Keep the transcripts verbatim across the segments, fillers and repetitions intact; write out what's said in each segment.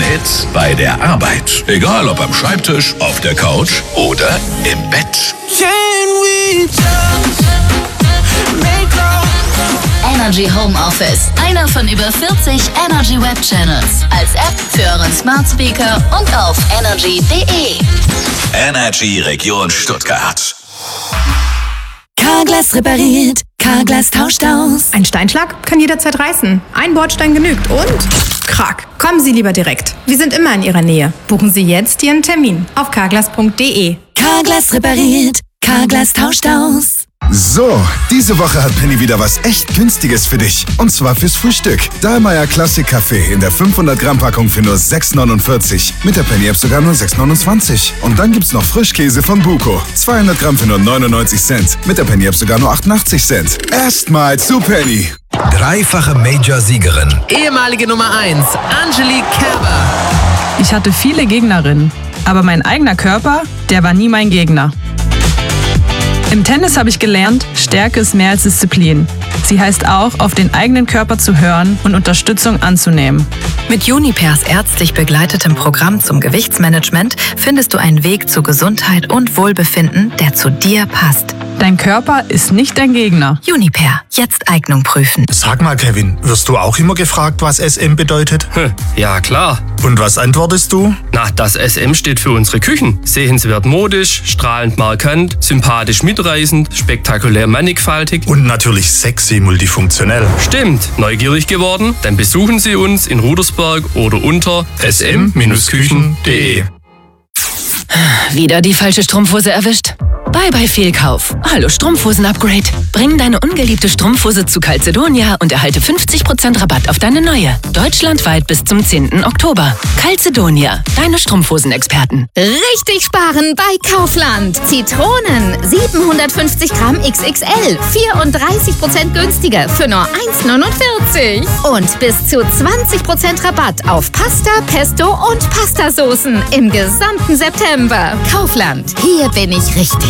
Hits bei der Arbeit. Egal ob am Schreibtisch, auf der Couch oder im Bett. Energy Home Office. Einer von über vierzig Energy Web Channels. Als App für euren Smart Speaker und auf energy punkt de. Energy Region Stuttgart. Carglass repariert, Carglass tauscht aus. Ein Steinschlag kann jederzeit reißen. Ein Bordstein genügt und krack. Kommen Sie lieber direkt. Wir sind immer in Ihrer Nähe. Buchen Sie jetzt Ihren Termin auf carglass punkt de. Carglass repariert, Carglass tauscht aus. So, diese Woche hat Penny wieder was echt Günstiges für dich. Und zwar fürs Frühstück. Dahlmeier Classic Kaffee in der fünfhundert Gramm Packung für nur sechs neunundvierzig. Mit der Penny App sogar nur sechs neunundzwanzig. Und dann gibt's noch Frischkäse von Buko. zweihundert Gramm für nur neunundneunzig Cent. Mit der Penny App sogar nur achtundachtzig Cent. Erstmal zu Penny. Dreifache Major-Siegerin. Ehemalige Nummer eins, Angelique Kerber. Ich hatte viele Gegnerinnen, aber mein eigener Körper, der war nie mein Gegner. Im Tennis habe ich gelernt, Stärke ist mehr als Disziplin. Sie heißt auch, auf den eigenen Körper zu hören und Unterstützung anzunehmen. Mit Junipers ärztlich begleitetem Programm zum Gewichtsmanagement findest du einen Weg zu Gesundheit und Wohlbefinden, der zu dir passt. Dein Körper ist nicht dein Gegner. Juniper, jetzt Eignung prüfen. Sag mal, Kevin, wirst du auch immer gefragt, was S M bedeutet? Hm, ja, klar. Und was antwortest du? Na, das S M steht für unsere Küchen. Sehenswert modisch, strahlend markant, sympathisch mitreißend, spektakulär mannigfaltig. Und natürlich sexy multifunktionell. Stimmt. Neugierig geworden? Dann besuchen Sie uns in Rudersberg oder unter s m Küchen punkt de. Wieder die falsche Strumpfhose erwischt? Bye bye Fehlkauf. Hallo Strumpfhosen-Upgrade. Bring deine ungeliebte Strumpfhose zu Calzedonia und erhalte fünfzig Prozent Rabatt auf deine neue. Deutschlandweit bis zum zehnten Oktober. Calzedonia, deine Strumpfhosen-Experten. Richtig sparen bei Kaufland. Zitronen, siebenhundertfünfzig Gramm X X L, vierunddreißig Prozent günstiger für nur eins neunundvierzig. Und bis zu zwanzig Prozent Rabatt auf Pasta, Pesto und Pastasoßen im gesamten September. Kaufland, hier bin ich richtig.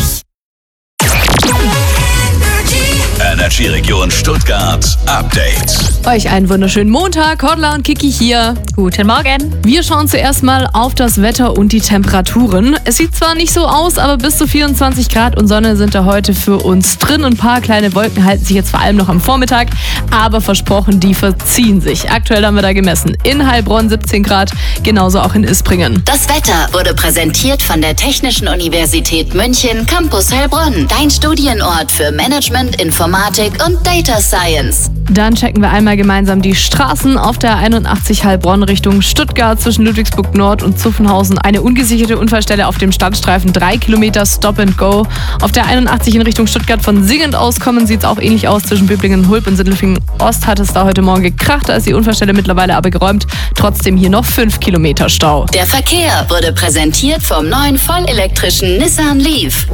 Energy Region Stuttgart Update. Euch einen wunderschönen Montag. Cordula und Kiki hier. Guten Morgen. Wir schauen zuerst mal auf das Wetter und die Temperaturen. Es sieht zwar nicht so aus, aber bis zu vierundzwanzig Grad und Sonne sind da heute für uns drin. Ein paar kleine Wolken halten sich jetzt vor allem noch am Vormittag, aber versprochen, die verziehen sich. Aktuell haben wir da gemessen in Heilbronn siebzehn Grad, genauso auch in Ispringen. Das Wetter wurde präsentiert von der Technischen Universität München, Campus Heilbronn. Dein Studienort für Management, Informatik und Data Science. Dann checken wir einmal gemeinsam die Straßen auf der einundachtzig Heilbronn Richtung Stuttgart zwischen Ludwigsburg Nord und Zuffenhausen. Eine ungesicherte Unfallstelle auf dem Stadtstreifen, drei Kilometer Stop and Go. Auf der einundachtzig in Richtung Stuttgart von Singend aus kommen sieht es auch ähnlich aus. Zwischen Böblingen und Hulb und Sindelfingen Ost hat es da heute Morgen gekracht. Da ist die Unfallstelle mittlerweile aber geräumt. Trotzdem hier noch fünf Kilometer Stau. Der Verkehr wurde präsentiert vom neuen vollelektrischen Nissan Leaf.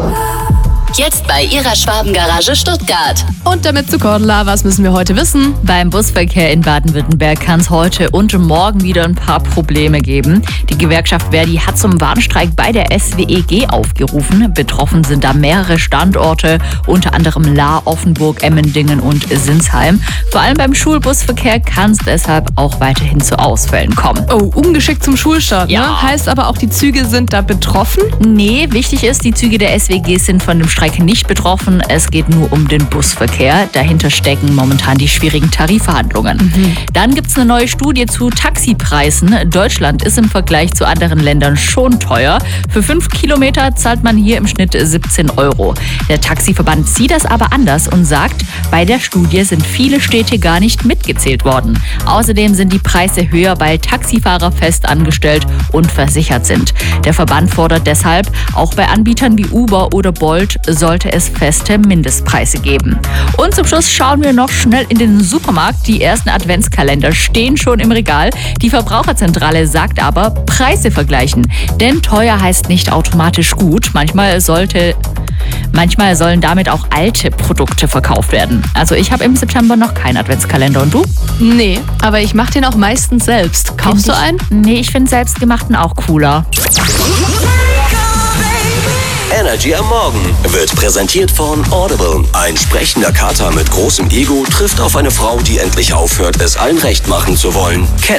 Jetzt bei Ihrer Schwabengarage Stuttgart. Und damit zu Cordula, was müssen wir heute wissen? Beim Busverkehr in Baden-Württemberg kann es heute und morgen wieder ein paar Probleme geben. Die Gewerkschaft Verdi hat zum Warnstreik bei der S W E G aufgerufen. Betroffen sind da mehrere Standorte, unter anderem Lahr, Offenburg, Emmendingen und Sinsheim. Vor allem beim Schulbusverkehr kann es deshalb auch weiterhin zu Ausfällen kommen. Oh, ungeschickt zum Schulstart, ja. Ne? Heißt aber auch, die Züge sind da betroffen? Nee, wichtig ist, die Züge der S W G sind von dem Streik nicht betroffen. Es geht nur um den Busverkehr. Dahinter stecken momentan die schwierigen Tarifverhandlungen. Mhm. Dann gibt es eine neue Studie zu Taxipreisen. Deutschland ist im Vergleich zu anderen Ländern schon teuer. Für fünf Kilometer zahlt man hier im Schnitt siebzehn Euro. Der Taxiverband sieht das aber anders und sagt, bei der Studie sind viele Städte gar nicht mitgezählt worden. Außerdem sind die Preise höher, weil Taxifahrer fest angestellt und versichert sind. Der Verband fordert deshalb, auch bei Anbietern wie Uber oder Bolt sollte es feste Mindestpreise geben. Und zum Schluss schauen wir noch schnell in den Supermarkt. Die ersten Adventskalender stehen schon im Regal. Die Verbraucherzentrale sagt aber, Preise vergleichen. Denn teuer heißt nicht automatisch gut. Manchmal sollte Manchmal sollen damit auch alte Produkte verkauft werden. Also ich habe im September noch keinen Adventskalender. Und du? Nee, aber ich mache den auch meistens selbst. Kaufst du einen? Nee, ich finde selbstgemachten auch cooler. Energy am Morgen wird präsentiert von Audible. Ein sprechender Kater mit großem Ego trifft auf eine Frau, die endlich aufhört, es allen recht machen zu wollen.